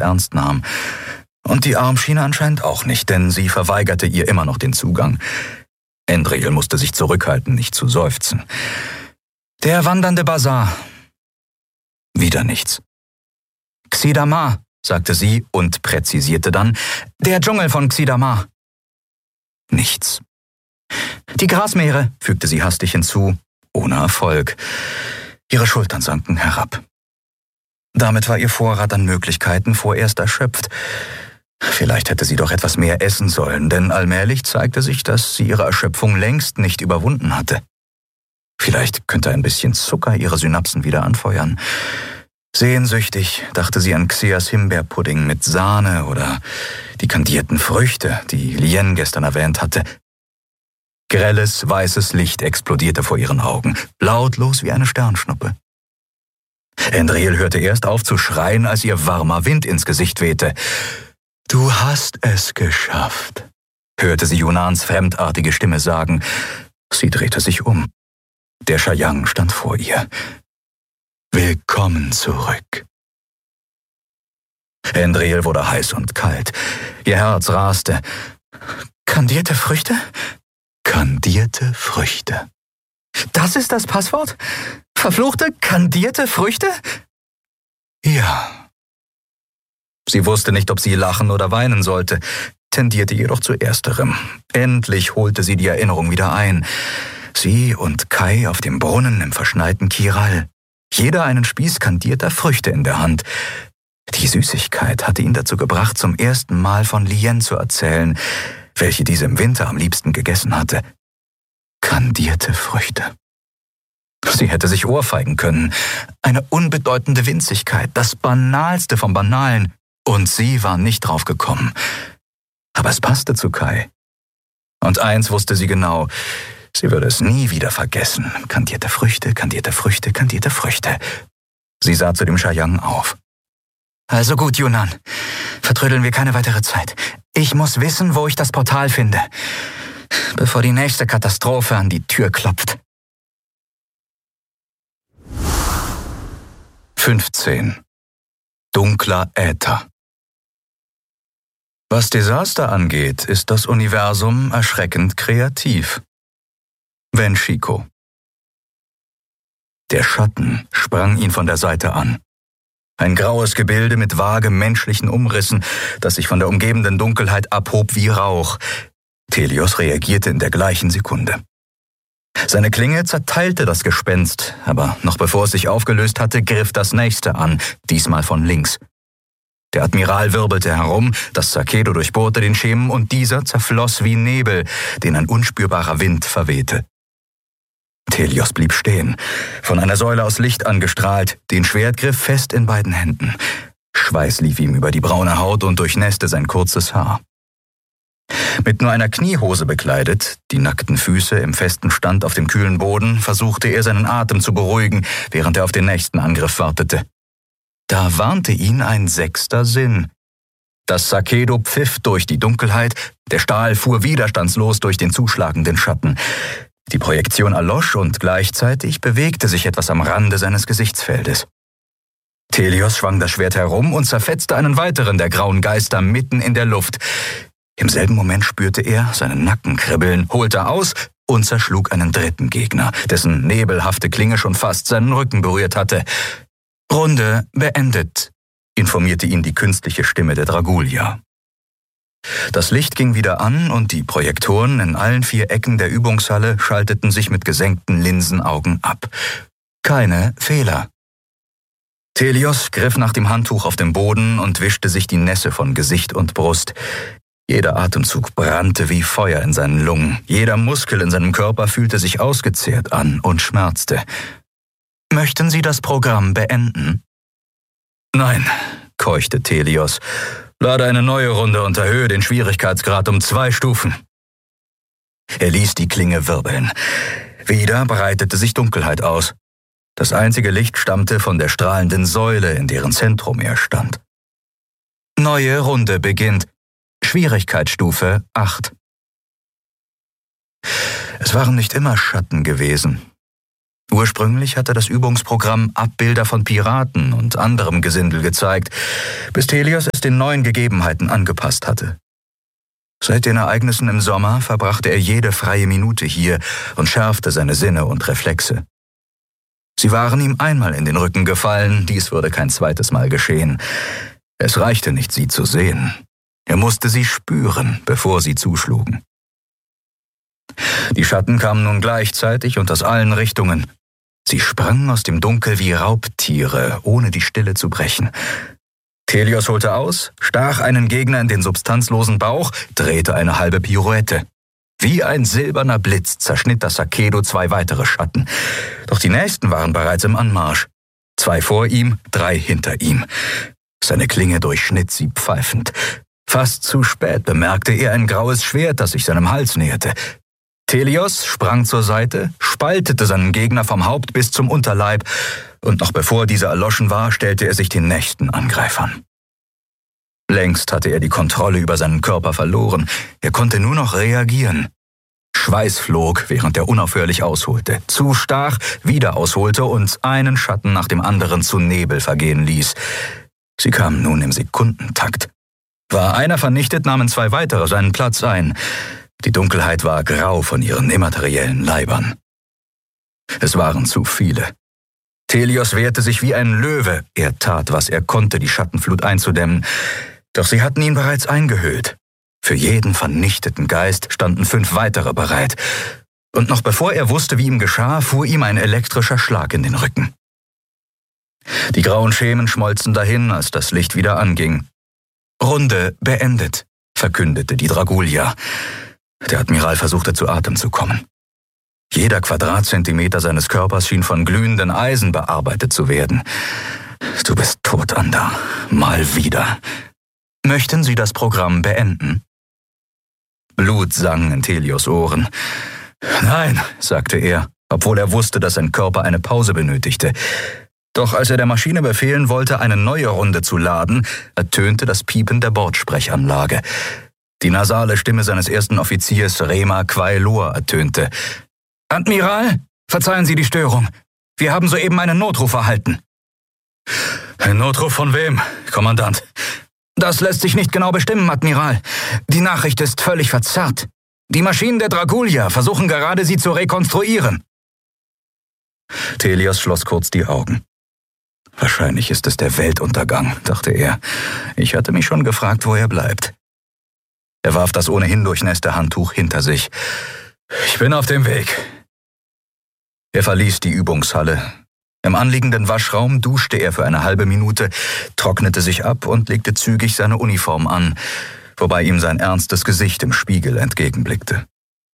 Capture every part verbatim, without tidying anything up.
ernst nahm. Und die Armschiene anscheinend auch nicht, denn sie verweigerte ihr immer noch den Zugang. Endril musste sich zurückhalten, nicht zu seufzen. Der wandernde Basar. Wieder nichts. Xidamar, sagte sie und präzisierte dann, der Dschungel von Xidamar. Nichts. Die Grasmeere, fügte sie hastig hinzu, ohne Erfolg. Ihre Schultern sanken herab. Damit war ihr Vorrat an Möglichkeiten vorerst erschöpft. Vielleicht hätte sie doch etwas mehr essen sollen, denn allmählich zeigte sich, dass sie ihre Erschöpfung längst nicht überwunden hatte. Vielleicht könnte ein bisschen Zucker ihre Synapsen wieder anfeuern. Sehnsüchtig dachte sie an Xeas Himbeerpudding mit Sahne oder die kandierten Früchte, die Lien gestern erwähnt hatte. Grelles, weißes Licht explodierte vor ihren Augen, lautlos wie eine Sternschnuppe. Endril hörte erst auf zu schreien, als ihr warmer Wind ins Gesicht wehte. »Du hast es geschafft«, hörte sie Yunans fremdartige Stimme sagen. Sie drehte sich um. Der Chayang stand vor ihr. »Willkommen zurück.« Endril wurde heiß und kalt. Ihr Herz raste. »Kandierte Früchte?« »Kandierte Früchte.« »Das ist das Passwort? Verfluchte, kandierte Früchte?« »Ja.« Sie wusste nicht, ob sie lachen oder weinen sollte, tendierte jedoch zu ersterem. Endlich holte sie die Erinnerung wieder ein. Sie und Kai auf dem Brunnen im verschneiten Kiral. Jeder einen Spieß kandierter Früchte in der Hand. Die Süßigkeit hatte ihn dazu gebracht, zum ersten Mal von Lien zu erzählen, welche diese im Winter am liebsten gegessen hatte. Kandierte Früchte. Sie hätte sich ohrfeigen können. Eine unbedeutende Winzigkeit, das Banalste vom Banalen. Und sie war nicht drauf gekommen. Aber es passte zu Kai. Und eins wusste sie genau, sie würde es nie wieder vergessen. Kandierte Früchte, kandierte Früchte, kandierte Früchte. Sie sah zu dem Chayang auf. »Also gut, Yunan, vertrödeln wir keine weitere Zeit. Ich muss wissen, wo ich das Portal finde, bevor die nächste Katastrophe an die Tür klopft.« fünfzehn. Dunkler Äther. Was Desaster angeht, ist das Universum erschreckend kreativ. Wenshiko. Der Schatten sprang ihn von der Seite an. Ein graues Gebilde mit vage menschlichen Umrissen, das sich von der umgebenden Dunkelheit abhob wie Rauch. Telios reagierte in der gleichen Sekunde. Seine Klinge zerteilte das Gespenst, aber noch bevor es sich aufgelöst hatte, griff das nächste an, diesmal von links. Der Admiral wirbelte herum, das Sakedo durchbohrte den Schemen und dieser zerfloss wie Nebel, den ein unspürbarer Wind verwehte. Telios blieb stehen, von einer Säule aus Licht angestrahlt, den Schwertgriff fest in beiden Händen. Schweiß lief ihm über die braune Haut und durchnässte sein kurzes Haar. Mit nur einer Kniehose bekleidet, die nackten Füße im festen Stand auf dem kühlen Boden, versuchte er seinen Atem zu beruhigen, während er auf den nächsten Angriff wartete. Da warnte ihn ein sechster Sinn. Das Sakedo pfiff durch die Dunkelheit, der Stahl fuhr widerstandslos durch den zuschlagenden Schatten. Die Projektion erlosch und gleichzeitig bewegte sich etwas am Rande seines Gesichtsfeldes. Telios schwang das Schwert herum und zerfetzte einen weiteren der grauen Geister mitten in der Luft. Im selben Moment spürte er seinen Nacken kribbeln, holte aus und zerschlug einen dritten Gegner, dessen nebelhafte Klinge schon fast seinen Rücken berührt hatte. »Runde beendet«, informierte ihn die künstliche Stimme der Dragulia. Das Licht ging wieder an und die Projektoren in allen vier Ecken der Übungshalle schalteten sich mit gesenkten Linsenaugen ab. Keine Fehler. Telios griff nach dem Handtuch auf dem Boden und wischte sich die Nässe von Gesicht und Brust. Jeder Atemzug brannte wie Feuer in seinen Lungen. Jeder Muskel in seinem Körper fühlte sich ausgezehrt an und schmerzte. »Möchten Sie das Programm beenden?« »Nein«, keuchte Telios. »Lade eine neue Runde und erhöhe den Schwierigkeitsgrad um zwei Stufen.« Er ließ die Klinge wirbeln. Wieder breitete sich Dunkelheit aus. Das einzige Licht stammte von der strahlenden Säule, in deren Zentrum er stand. »Neue Runde beginnt. Schwierigkeitsstufe acht. Es waren nicht immer Schatten gewesen. Ursprünglich hatte das Übungsprogramm Abbilder von Piraten und anderem Gesindel gezeigt, bis Telios es den neuen Gegebenheiten angepasst hatte. Seit den Ereignissen im Sommer verbrachte er jede freie Minute hier und schärfte seine Sinne und Reflexe. Sie waren ihm einmal in den Rücken gefallen, dies würde kein zweites Mal geschehen. Es reichte nicht, sie zu sehen. Er musste sie spüren, bevor sie zuschlugen. Die Schatten kamen nun gleichzeitig und aus allen Richtungen. Sie sprangen aus dem Dunkel wie Raubtiere, ohne die Stille zu brechen. Telios holte aus, stach einen Gegner in den substanzlosen Bauch, drehte eine halbe Pirouette. Wie ein silberner Blitz zerschnitt das Sakedo zwei weitere Schatten. Doch die nächsten waren bereits im Anmarsch. Zwei vor ihm, drei hinter ihm. Seine Klinge durchschnitt sie pfeifend. Fast zu spät bemerkte er ein graues Schwert, das sich seinem Hals näherte. Telios sprang zur Seite, spaltete seinen Gegner vom Haupt bis zum Unterleib, und noch bevor dieser erloschen war, stellte er sich den nächsten Angreifern. Längst hatte er die Kontrolle über seinen Körper verloren. Er konnte nur noch reagieren. Schweiß flog, während er unaufhörlich ausholte, zustach, wieder ausholte und einen Schatten nach dem anderen zu Nebel vergehen ließ. Sie kamen nun im Sekundentakt. War einer vernichtet, nahmen zwei weitere seinen Platz ein. Die Dunkelheit war grau von ihren immateriellen Leibern. Es waren zu viele. Telios wehrte sich wie ein Löwe. Er tat, was er konnte, die Schattenflut einzudämmen. Doch sie hatten ihn bereits eingehüllt. Für jeden vernichteten Geist standen fünf weitere bereit. Und noch bevor er wusste, wie ihm geschah, fuhr ihm ein elektrischer Schlag in den Rücken. Die grauen Schemen schmolzen dahin, als das Licht wieder anging. »Runde beendet«, verkündete die Dragulia. Der Admiral versuchte zu Atem zu kommen. Jeder Quadratzentimeter seines Körpers schien von glühenden Eisen bearbeitet zu werden. »Du bist tot, Anda. Mal wieder. Möchten Sie das Programm beenden?« Blut sang in Telios Ohren. »Nein«, sagte er, obwohl er wusste, dass sein Körper eine Pause benötigte. Doch als er der Maschine befehlen wollte, eine neue Runde zu laden, ertönte das Piepen der Bordsprechanlage. Die nasale Stimme seines ersten Offiziers Rema Quaelor ertönte. »Admiral, verzeihen Sie die Störung. Wir haben soeben einen Notruf erhalten.« »Ein Notruf von wem, Kommandant?« »Das lässt sich nicht genau bestimmen, Admiral. Die Nachricht ist völlig verzerrt. Die Maschinen der Dragulia versuchen gerade, sie zu rekonstruieren.« Telios schloss kurz die Augen. »Wahrscheinlich ist es der Weltuntergang«, dachte er. »Ich hatte mich schon gefragt, wo er bleibt.« Er warf das ohnehin durchnässte Handtuch hinter sich. »Ich bin auf dem Weg.« Er verließ die Übungshalle. Im anliegenden Waschraum duschte er für eine halbe Minute, trocknete sich ab und legte zügig seine Uniform an, wobei ihm sein ernstes Gesicht im Spiegel entgegenblickte.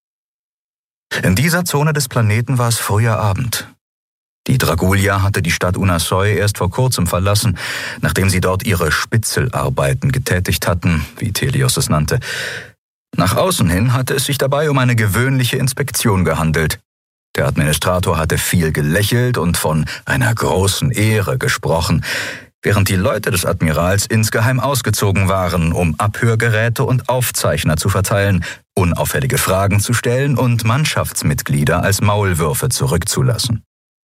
In dieser Zone des Planeten war es früher Abend. Die Dragulia hatte die Stadt Unasoi erst vor kurzem verlassen, nachdem sie dort ihre Spitzelarbeiten getätigt hatten, wie Telios es nannte. Nach außen hin hatte es sich dabei um eine gewöhnliche Inspektion gehandelt. Der Administrator hatte viel gelächelt und von einer großen Ehre gesprochen, während die Leute des Admirals insgeheim ausgezogen waren, um Abhörgeräte und Aufzeichner zu verteilen, unauffällige Fragen zu stellen und Mannschaftsmitglieder als Maulwürfe zurückzulassen.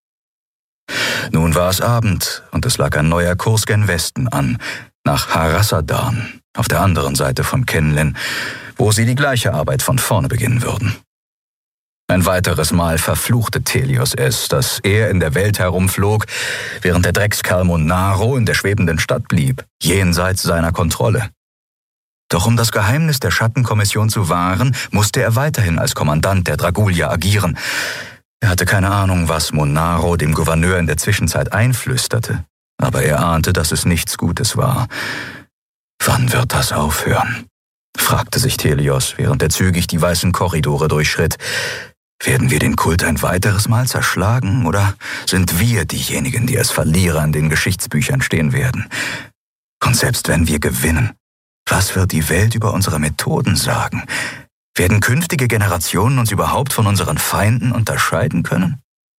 Nun war es Abend und es lag ein neuer Kurs gen Westen an, nach Harasadan, auf der anderen Seite von Kenlen, wo sie die gleiche Arbeit von vorne beginnen würden. Ein weiteres Mal verfluchte Telios es, dass er in der Welt herumflog, während der Dreckskerl Monaro in der schwebenden Stadt blieb, jenseits seiner Kontrolle. Doch um das Geheimnis der Schattenkommission zu wahren, musste er weiterhin als Kommandant der Dragulia agieren. Er hatte keine Ahnung, was Monaro dem Gouverneur in der Zwischenzeit einflüsterte, aber er ahnte, dass es nichts Gutes war. »Wann wird das aufhören?« fragte sich Telios, während er zügig die weißen Korridore durchschritt. »Werden wir den Kult ein weiteres Mal zerschlagen, oder sind wir diejenigen, die als Verlierer in den Geschichtsbüchern stehen werden? Und selbst wenn wir gewinnen, was wird die Welt über unsere Methoden sagen? Werden künftige Generationen uns überhaupt von unseren Feinden unterscheiden können?«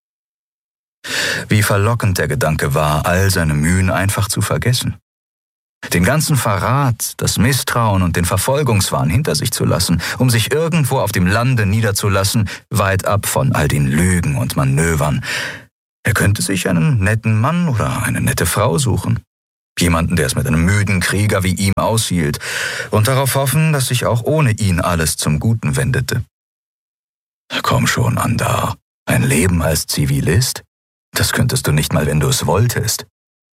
Wie verlockend der Gedanke war, all seine Mühen einfach zu vergessen. Den ganzen Verrat, das Misstrauen und den Verfolgungswahn hinter sich zu lassen, um sich irgendwo auf dem Lande niederzulassen, weit ab von all den Lügen und Manövern. Er könnte sich einen netten Mann oder eine nette Frau suchen. Jemanden, der es mit einem müden Krieger wie ihm aushielt und darauf hoffen, dass sich auch ohne ihn alles zum Guten wendete. Komm schon, Andar. Ein Leben als Zivilist? Das könntest du nicht mal, wenn du es wolltest.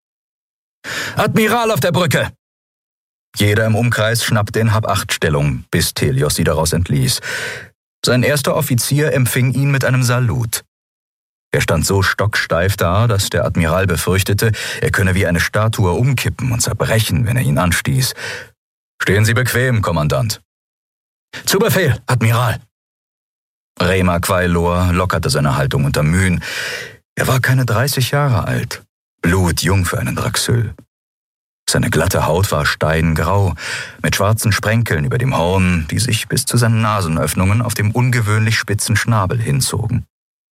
Admiral auf der Brücke! Jeder im Umkreis schnappte in Hab-Acht-Stellung, bis Thelios sie daraus entließ. Sein erster Offizier empfing ihn mit einem Salut. Er stand so stocksteif da, dass der Admiral befürchtete, er könne wie eine Statue umkippen und zerbrechen, wenn er ihn anstieß. »Stehen Sie bequem, Kommandant.« »Zu Befehl, Admiral.« Rema Quailor lockerte seine Haltung unter Mühen. Er war keine dreißig Jahre alt, blutjung für einen Draxül. Seine glatte Haut war steingrau, mit schwarzen Sprenkeln über dem Horn, die sich bis zu seinen Nasenöffnungen auf dem ungewöhnlich spitzen Schnabel hinzogen.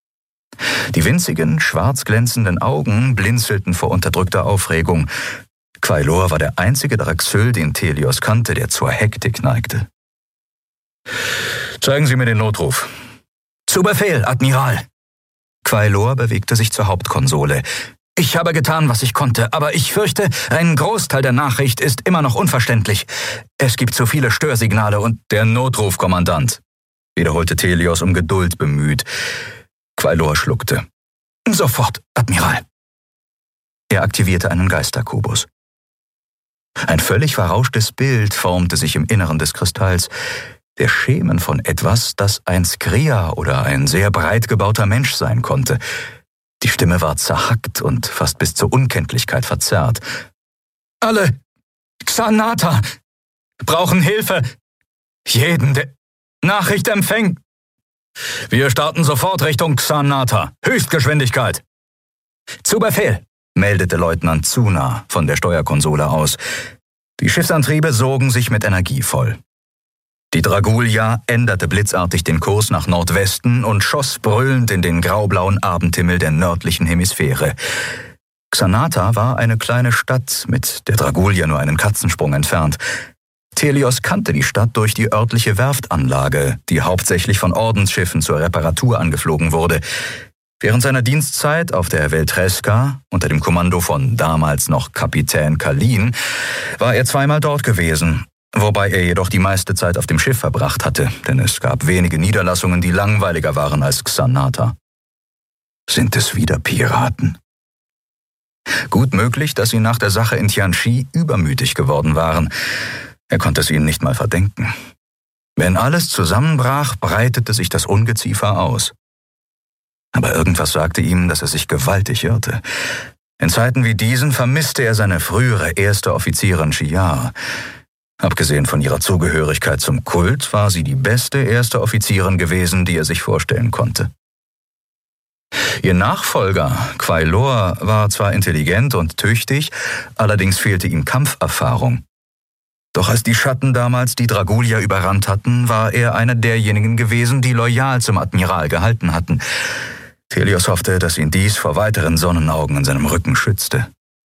Die winzigen, schwarz glänzenden Augen blinzelten vor unterdrückter Aufregung. Quailor war der einzige Draxül, den Thelios kannte, der zur Hektik neigte. »Zeigen Sie mir den Notruf.« »Zu Befehl, Admiral.« Quailor bewegte sich zur Hauptkonsole. »Ich habe getan, was ich konnte, aber ich fürchte, ein Großteil der Nachricht ist immer noch unverständlich. Es gibt zu viele Störsignale und...« »Der Notruf, Kommandant«, wiederholte Thelios um Geduld bemüht. Quailor schluckte. »Sofort, Admiral.« Er aktivierte einen Geisterkubus. Ein völlig verrauschtes Bild formte sich im Inneren des Kristalls. Der Schemen von etwas, das ein Skria oder ein sehr breit gebauter Mensch sein konnte. Die Stimme war zerhackt und fast bis zur Unkenntlichkeit verzerrt. »Alle Xanata brauchen Hilfe. Jeden, der Nachricht empfängt. Wir starten sofort Richtung Xanata. Höchstgeschwindigkeit.« »Zu Befehl«, meldete Leutnant Zuna von der Steuerkonsole aus. Die Schiffsantriebe sogen sich mit Energie voll. Die Dragulia änderte blitzartig den Kurs nach Nordwesten und schoss brüllend in den graublauen Abendhimmel der nördlichen Hemisphäre. Xanata war eine kleine Stadt, mit der Dragulia nur einen Katzensprung entfernt. Thelios kannte die Stadt durch die örtliche Werftanlage, die hauptsächlich von Ordensschiffen zur Reparatur angeflogen wurde. Während seiner Dienstzeit auf der Veltreska, unter dem Kommando von damals noch Kapitän Kalin, war er zweimal dort gewesen, wobei er jedoch die meiste Zeit auf dem Schiff verbracht hatte, denn es gab wenige Niederlassungen, die langweiliger waren als Xanata. Sind es wieder Piraten? Gut möglich, dass sie nach der Sache in Tianchi übermütig geworden waren. Er konnte es ihnen nicht mal verdenken. Wenn alles zusammenbrach, breitete sich das Ungeziefer aus. Aber irgendwas sagte ihm, dass er sich gewaltig irrte. In Zeiten wie diesen vermisste er seine frühere erste Offizierin Shiar. Abgesehen von ihrer Zugehörigkeit zum Kult war sie die beste erste Offizierin gewesen, die er sich vorstellen konnte. Ihr Nachfolger, Quailor, war zwar intelligent und tüchtig, allerdings fehlte ihm Kampferfahrung. Doch als die Schatten damals die Dragulia überrannt hatten, war er einer derjenigen gewesen, die loyal zum Admiral gehalten hatten. Thelios hoffte, dass ihn dies vor weiteren Sonnenaugen in seinem Rücken schützte.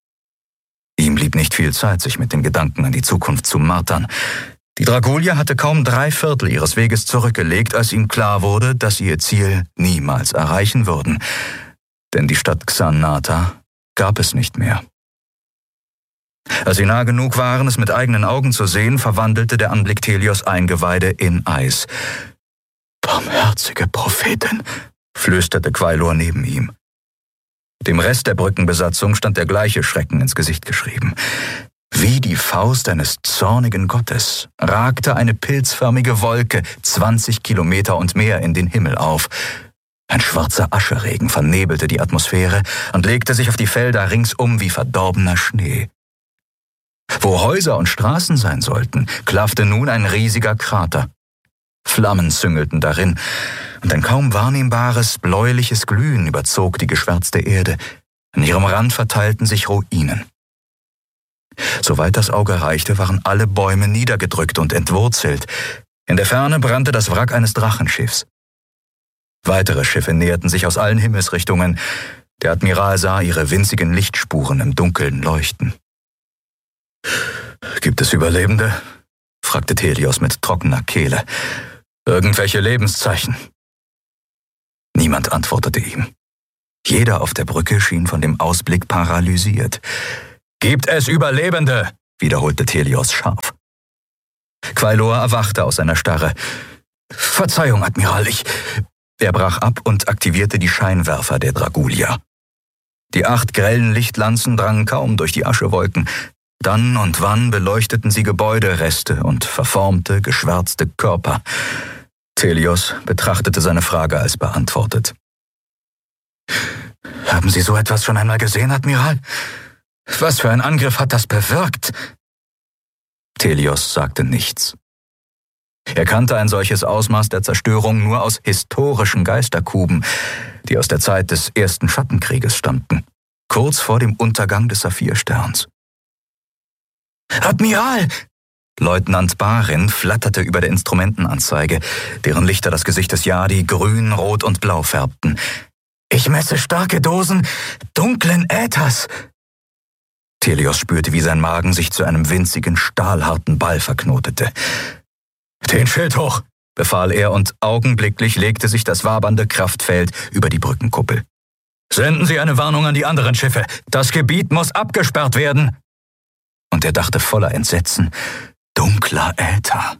Ihm blieb nicht viel Zeit, sich mit den Gedanken an die Zukunft zu martern. Die Dragulia hatte kaum drei Viertel ihres Weges zurückgelegt, als ihm klar wurde, dass sie ihr Ziel niemals erreichen würden. Denn die Stadt Xanata gab es nicht mehr. Als sie nah genug waren, es mit eigenen Augen zu sehen, verwandelte der Anblick Thelios Eingeweide in Eis. »Barmherzige Prophetin«, flüsterte Quailor neben ihm. Dem Rest der Brückenbesatzung stand der gleiche Schrecken ins Gesicht geschrieben. Wie die Faust eines zornigen Gottes ragte eine pilzförmige Wolke zwanzig Kilometer und mehr in den Himmel auf. Ein schwarzer Ascheregen vernebelte die Atmosphäre und legte sich auf die Felder ringsum wie verdorbener Schnee. Wo Häuser und Straßen sein sollten, klaffte nun ein riesiger Krater. Flammen züngelten darin, und ein kaum wahrnehmbares, bläuliches Glühen überzog die geschwärzte Erde. An ihrem Rand verteilten sich Ruinen. Soweit das Auge reichte, waren alle Bäume niedergedrückt und entwurzelt. In der Ferne brannte das Wrack eines Drachenschiffs. Weitere Schiffe näherten sich aus allen Himmelsrichtungen. Der Admiral sah ihre winzigen Lichtspuren im Dunkeln leuchten. »Gibt es Überlebende?« fragte Thelios mit trockener Kehle. »Irgendwelche Lebenszeichen?« Niemand antwortete ihm. Jeder auf der Brücke schien von dem Ausblick paralysiert. »Gibt es Überlebende?« wiederholte Telios scharf. Quailor erwachte aus seiner Starre. »Verzeihung, Admiral, ich...« Er brach ab und aktivierte die Scheinwerfer der Dragulia. Die acht grellen Lichtlanzen drangen kaum durch die Aschewolken. Dann und wann beleuchteten sie Gebäudereste und verformte, geschwärzte Körper. Telios betrachtete seine Frage als beantwortet. »Haben Sie so etwas schon einmal gesehen, Admiral? Was für ein Angriff hat das bewirkt?« Telios sagte nichts. Er kannte ein solches Ausmaß der Zerstörung nur aus historischen Geisterkuben, die aus der Zeit des ersten Schattenkrieges stammten, kurz vor dem Untergang des Saphirsterns. »Admiral!« Leutnant Barin flatterte über der Instrumentenanzeige, deren Lichter das Gesicht des Yadi grün, rot und blau färbten. »Ich messe starke Dosen dunklen Äthers!« Telios spürte, wie sein Magen sich zu einem winzigen, stahlharten Ball verknotete. »Den Schild hoch«, befahl er, und augenblicklich legte sich das wabernde Kraftfeld über die Brückenkuppel. »Senden Sie eine Warnung an die anderen Schiffe. Das Gebiet muss abgesperrt werden.« Und er dachte voller Entsetzen, dunkler Äther.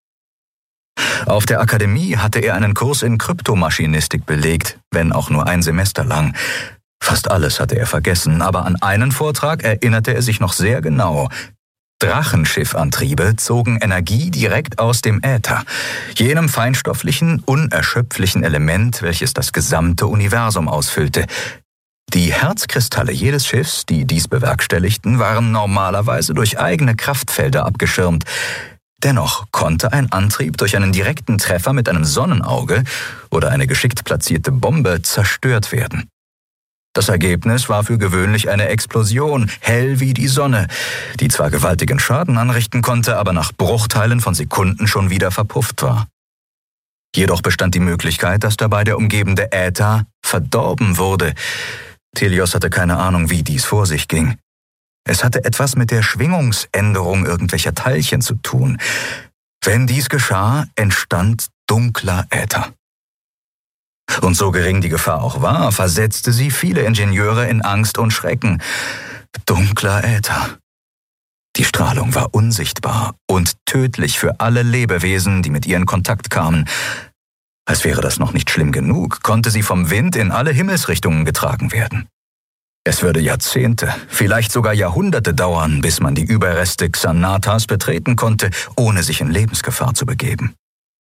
Auf der Akademie hatte er einen Kurs in Kryptomaschinistik belegt, wenn auch nur ein Semester lang. Fast alles hatte er vergessen, aber an einen Vortrag erinnerte er sich noch sehr genau. Drachenschiffantriebe zogen Energie direkt aus dem Äther, jenem feinstofflichen, unerschöpflichen Element, welches das gesamte Universum ausfüllte. Die Herzkristalle jedes Schiffs, die dies bewerkstelligten, waren normalerweise durch eigene Kraftfelder abgeschirmt. Dennoch konnte ein Antrieb durch einen direkten Treffer mit einem Sonnenauge oder eine geschickt platzierte Bombe zerstört werden. Das Ergebnis war für gewöhnlich eine Explosion, hell wie die Sonne, die zwar gewaltigen Schaden anrichten konnte, aber nach Bruchteilen von Sekunden schon wieder verpufft war. Jedoch bestand die Möglichkeit, dass dabei der umgebende Äther verdorben wurde. Telios hatte keine Ahnung, wie dies vor sich ging. Es hatte etwas mit der Schwingungsänderung irgendwelcher Teilchen zu tun. Wenn dies geschah, entstand dunkler Äther. Und so gering die Gefahr auch war, versetzte sie viele Ingenieure in Angst und Schrecken. Dunkler Äther. Die Strahlung war unsichtbar und tödlich für alle Lebewesen, die mit ihr in Kontakt kamen. Als wäre das noch nicht schlimm genug, konnte sie vom Wind in alle Himmelsrichtungen getragen werden. Es würde Jahrzehnte, vielleicht sogar Jahrhunderte dauern, bis man die Überreste Xanatas betreten konnte, ohne sich in Lebensgefahr zu begeben.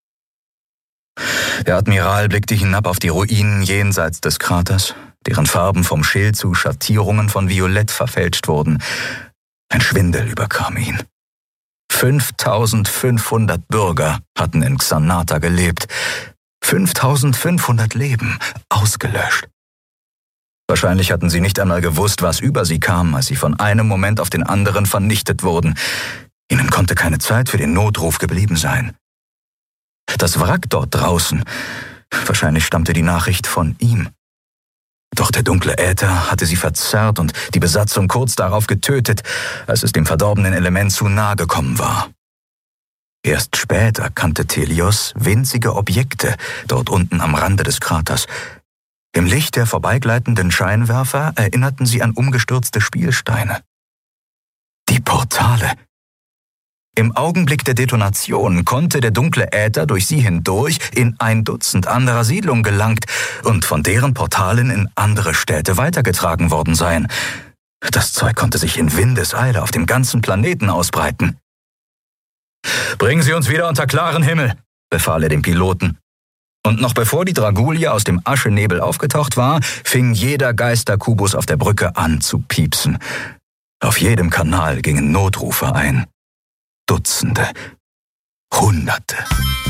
Der Admiral blickte hinab auf die Ruinen jenseits des Kraters, deren Farben vom Schild zu Schattierungen von Violett verfälscht wurden. Ein Schwindel überkam ihn. fünftausendfünfhundert Bürger hatten in Xanata gelebt. fünftausendfünfhundert Leben ausgelöscht. Wahrscheinlich hatten sie nicht einmal gewusst, was über sie kam, als sie von einem Moment auf den anderen vernichtet wurden. Ihnen konnte keine Zeit für den Notruf geblieben sein. Das Wrack dort draußen, wahrscheinlich stammte die Nachricht von ihm. Doch der dunkle Äther hatte sie verzerrt und die Besatzung kurz darauf getötet, als es dem verdorbenen Element zu nahe gekommen war. Erst spät erkannte Telios winzige Objekte dort unten am Rande des Kraters. Im Licht der vorbeigleitenden Scheinwerfer erinnerten sie an umgestürzte Spielsteine. Die Portale. Im Augenblick der Detonation konnte der dunkle Äther durch sie hindurch in ein Dutzend anderer Siedlungen gelangt und von deren Portalen in andere Städte weitergetragen worden sein. Das Zeug konnte sich in Windeseile auf dem ganzen Planeten ausbreiten. »Bringen Sie uns wieder unter klaren Himmel«, befahl er dem Piloten. Und noch bevor die Dragulia aus dem Aschenebel aufgetaucht war, fing jeder Geisterkubus auf der Brücke an zu piepsen. Auf jedem Kanal gingen Notrufe ein. Dutzende, Hunderte.